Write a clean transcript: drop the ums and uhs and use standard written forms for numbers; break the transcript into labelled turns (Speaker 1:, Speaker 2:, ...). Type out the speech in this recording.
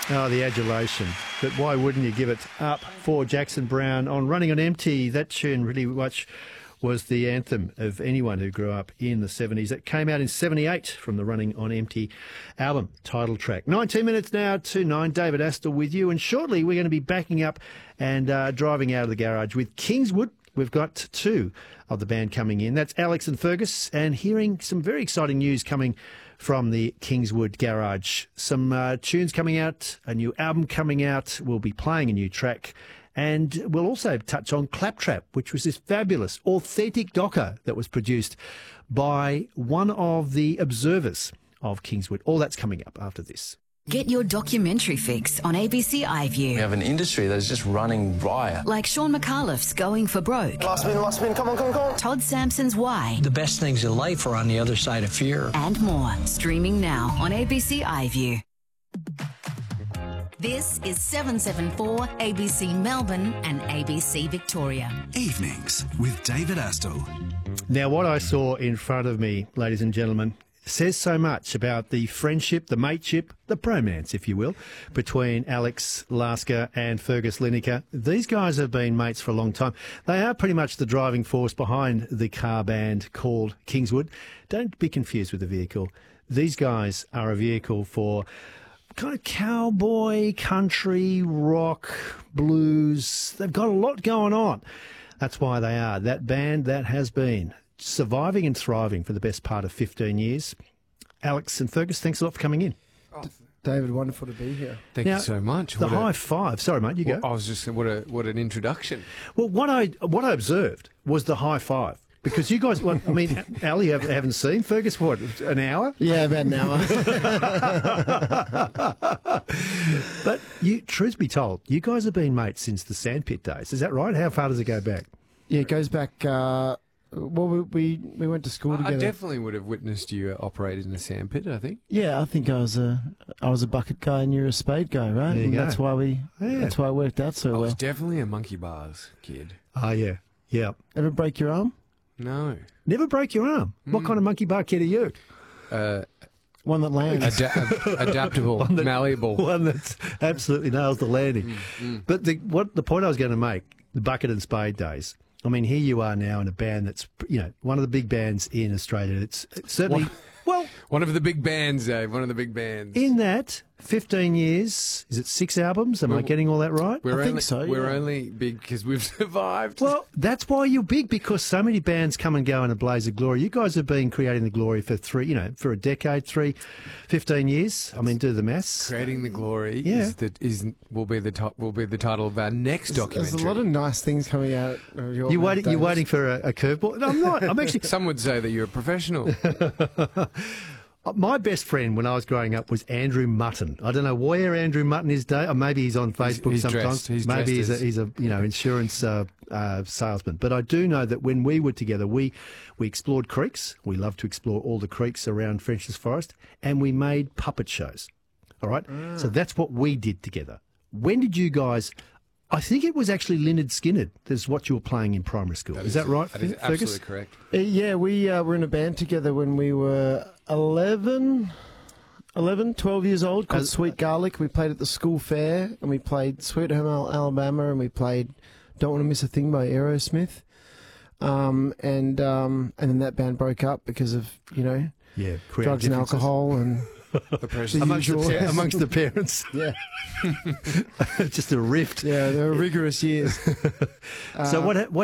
Speaker 1: Oh, the adulation. But why wouldn't you give it up for Jackson Browne on Running on Empty? That tune really much was the anthem of anyone who grew up in the 70s. It came out in 78 from the Running on Empty album title track. 19 minutes now to 9. David Astle with you. And shortly we're going to be backing up and driving out of the garage with Kingswood. We've got two of the band coming in. That's Alex and Fergus, and hearing some very exciting news coming from the Kingswood Garage. Some tunes coming out, a new album coming out. We'll be playing a new track. And we'll also touch on Claptrap, which was this fabulous, authentic docker that was produced by one of the observers of Kingswood. All that's coming up after this.
Speaker 2: Get your documentary fix on ABC iView.
Speaker 3: We have an industry that is just running riot.
Speaker 2: Like Sean McAuliffe's Going for Broke.
Speaker 4: Last spin, come on.
Speaker 2: Todd Sampson's Why.
Speaker 5: The best things in life are on the other side of fear.
Speaker 2: And more. Streaming now on ABC iView. This is 774 ABC Melbourne and ABC Victoria.
Speaker 6: Evenings with David Astle.
Speaker 1: Now, what I saw in front of me, ladies and gentlemen, says so much about the friendship, the mateship, the bromance, if you will, between Alex Lasker and Fergus Lineker. These guys have been mates for a long time. They are pretty much the driving force behind the car band called Kingswood. Don't be confused with the vehicle. These guys are a vehicle for kind of cowboy, country, rock, blues. They've got a lot going on. That's why they are that band that has been surviving and thriving for the best part of 15 years. Alex and Fergus, thanks a lot for coming in.
Speaker 7: David, wonderful to be here.
Speaker 8: Thank you so much.
Speaker 1: The high five. Sorry, mate, you go.
Speaker 8: I was just what an introduction.
Speaker 1: Well, what I observed was the high five. Because you guys, well, I mean, Al, you haven't seen Fergus, what, an hour?
Speaker 7: Yeah, about an hour.
Speaker 1: But truth be told, you guys have been mates since the Sandpit days. Is that right? How far does it go back?
Speaker 7: Yeah, it goes back. We went to school together.
Speaker 8: I definitely would have witnessed you operate in a sandpit, I think.
Speaker 7: Yeah, I think I was a bucket guy and you're a spade guy, right?
Speaker 1: There you go.
Speaker 7: That's why it worked out so
Speaker 8: I
Speaker 7: well.
Speaker 8: was definitely a monkey bars kid.
Speaker 1: Oh, yeah. Yeah.
Speaker 7: Ever break your arm?
Speaker 8: No.
Speaker 1: Never break your arm. What kind of monkey bar kid are you?
Speaker 7: One that lands.
Speaker 8: Adaptable, malleable.
Speaker 1: One that absolutely nails the landing. But the point I was going to make, the bucket and spade days. I mean, here you are now in a band that's, one of the big bands in Australia. It's certainly,
Speaker 8: one of the big bands, Dave. One of the big bands.
Speaker 1: In that 15 years, is it 6 albums? Am I getting all that right?
Speaker 7: I think so.
Speaker 8: We're only big because we've survived.
Speaker 1: Well, that's why you're big, because so many bands come and go in a blaze of glory. You guys have been creating the glory for for a decade, 15 years. I mean, do the maths.
Speaker 8: Creating the glory will be the title of our next documentary.
Speaker 7: There's a lot of nice things coming out of your mouth,
Speaker 1: You're waiting for a curveball? No, I'm not. I'm actually.
Speaker 8: Some would say that you're a professional.
Speaker 1: My best friend when I was growing up was Andrew Mutton. I don't know where Andrew Mutton is today. Or maybe he's on Facebook sometimes. Maybe he's a insurance salesman. But I do know that when we were together, we explored creeks. We loved to explore all the creeks around French's Forest, and we made puppet shows. All right, so that's what we did together. When did you guys? I think it was actually Lynyrd Skynyrd. That's what you were playing in primary school. Is that right?
Speaker 8: That is absolutely correct.
Speaker 7: Yeah, we were in a band together when we were 12 years old, called Sweet Garlic. We played at the school fair, and we played Sweet Home Alabama, and we played Don't Want to Miss a Thing by Aerosmith. And then that band broke up because of, drugs and alcohol and...
Speaker 1: amongst the parents.
Speaker 7: Yeah.
Speaker 1: Just a rift.
Speaker 7: Yeah, they were rigorous years.
Speaker 1: So what